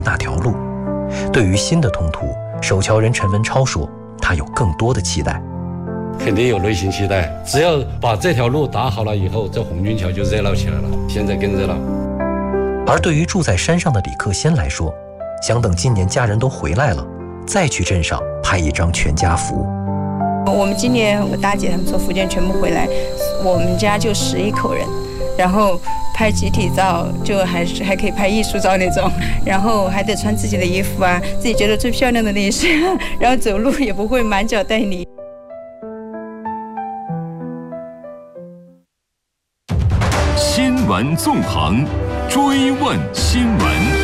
那条路。对于新的通途，手桥人陈文超说，他有更多的期待。 肯定有内心期待，只要把这条路打好了以后，这红军桥就热闹起来了，现在更热闹。 而对于住在山上的李克先来说，想等今年家人都回来了，再去镇上拍一张全家福。 我们今年我大姐他们从福建全部回来，我们家就11口人，然后拍集体照，就还可以拍艺术照那种，然后还得穿自己的衣服啊，自己觉得最漂亮的那一身，然后走路也不会满脚带泥。 新闻纵横，追问新闻。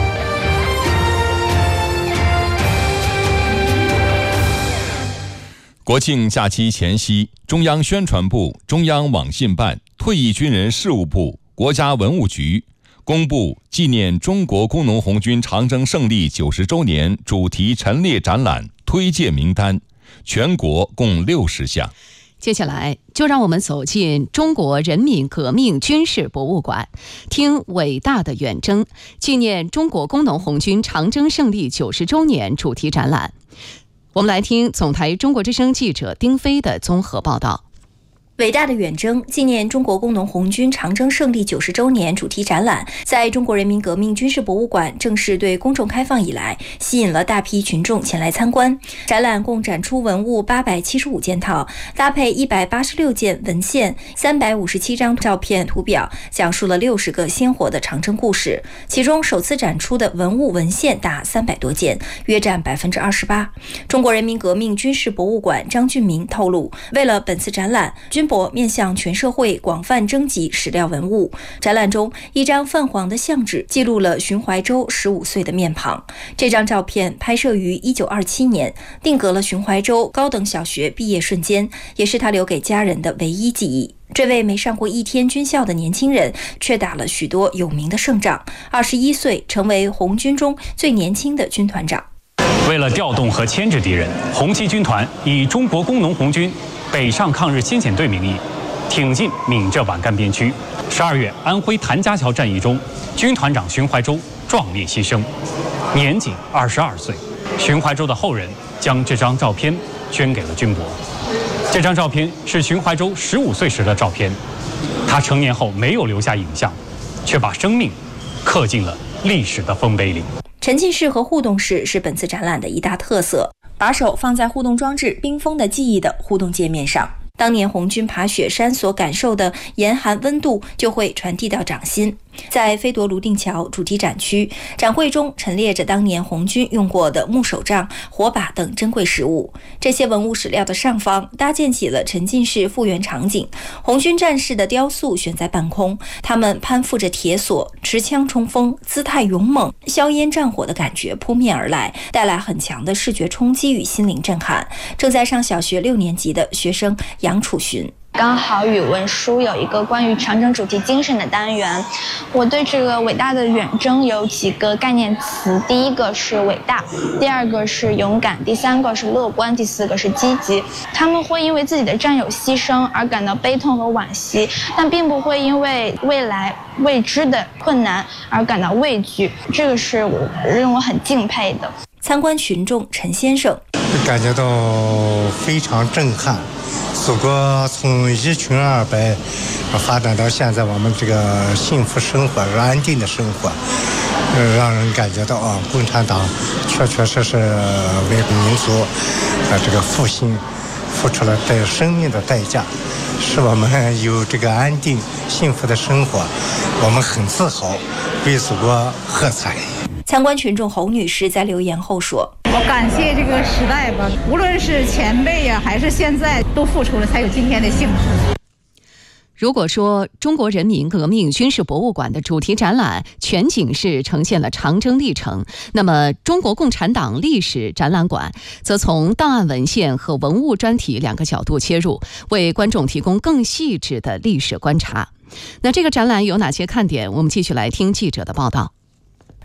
国庆假期前夕，中央宣传部、中央网信办、退役军人事务部、国家文物局公布纪念中国工农红军长征胜利90周年主题陈列展览推介名单，全国共60项。 接下来就让我们走进中国人民革命军事博物馆，听伟大的远征纪念中国工农红军长征胜利90周年主题展览。我们来听总台中国之声记者丁飞的综合报道。 伟大的远征纪念中国工农红军长征胜利90周年主题展览在中国人民革命军事博物馆正式对公众开放以来，吸引了大批群众前来参观。展览共展出文物875件套，搭配186件文献、357张照片图表，讲述了60个鲜活的长征故事。其中首次展出的文物文献达300多件，约占28%。中国人民革命军事博物馆张俊民透露，为了本次展览，军博面向全社会广泛征集史料文物。展览中，一张泛黄的相纸记录了寻怀洲15岁的面庞。这张照片拍摄于1927年，定格了寻怀洲高等小学毕业瞬间，也是他留给家人的唯一记忆。这位没上过一天军校的年轻人，却打了许多有名的胜仗，21岁成为红军中最年轻的军团长。 为了调动和牵制敌人，红七军团以中国工农红军北上抗日先遣队名义，挺进闽浙皖赣边区。12月，安徽谭家桥战役中，军团长寻怀洲壮烈牺牲，年仅22岁。寻怀洲的后人将这张照片捐给了军博。这张照片是寻怀洲15岁时的照片，他成年后没有留下影像，却把生命刻进了历史的丰碑里。 沉浸式和互动式是本次展览的一大特色，把手放在互动装置冰封的记忆的互动界面上，当年红军爬雪山所感受的严寒温度就会传递到掌心。在飞夺泸定桥主题展区，展会中陈列着当年红军用过的木手杖、火把等珍贵实物。这些文物史料的上方搭建起了沉浸式复原场景，红军战士的雕塑悬在半空，他们攀附着铁索，持枪冲锋，姿态勇猛，硝烟战火的感觉扑面而来，带来很强的视觉冲击与心灵震撼。正在上小学6年级的学生杨楚寻， 刚好语文书有一个关于长征主题精神的单元，我对这个伟大的远征有几个概念词，第一个是伟大，第二个是勇敢，第三个是乐观，第四个是积极。他们会因为自己的战友牺牲而感到悲痛和惋惜，但并不会因为未来未知的困难而感到畏惧，这个是我让我很敬佩的。 参观群众陈先生感觉到非常震撼，祖国从一穷二白发展到现在我们这个幸福生活、安定的生活，让人感觉到共产党确确实实为民族这个复兴付出了对生命的代价，使我们有这个安定幸福的生活，我们很自豪，为祖国喝彩。 参观群众侯女士在留言后说， 我感谢这个时代吧，无论是前辈呀，还是现在，都付出了才有今天的幸福。 如果说中国人民革命军事博物馆的主题展览全景式呈现了长征历程，那么中国共产党历史展览馆则从档案文献和文物专题2个角度切入，为观众提供更细致的历史观察。那这个展览有哪些看点？我们继续来听记者的报道。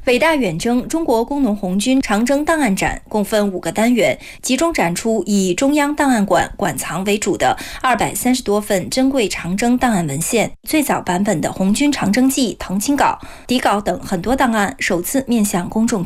伟大远征中国工农红军长征档案展共分5个单元，集中展出以中央档案馆馆藏为主的230多份珍贵长征档案文献，最早版本的红军长征记、藤青稿、底稿等很多档案首次面向公众